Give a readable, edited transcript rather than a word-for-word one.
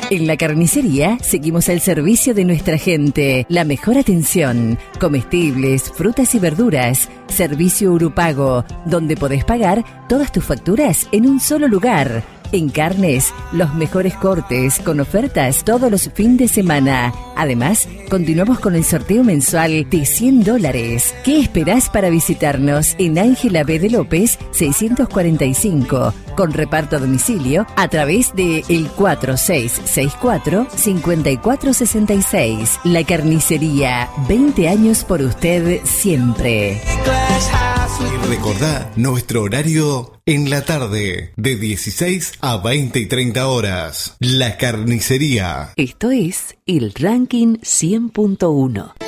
En la carnicería seguimos al servicio de nuestra gente. La mejor atención, comestibles, frutas y verduras. Servicio Urupago, donde podés pagar todas tus facturas en un solo lugar. En carnes, los mejores cortes con ofertas todos los fines de semana. Además, continuamos con el sorteo mensual de $100. ¿Qué esperás para visitarnos en Ángela B. de López 645? Con reparto a domicilio a través de el 4664-5466. La carnicería, 20 años por usted siempre. Y recordá nuestro horario en la tarde, de 16 a 20 y 30 horas. La carnicería. Esto es el Ranking 100.1.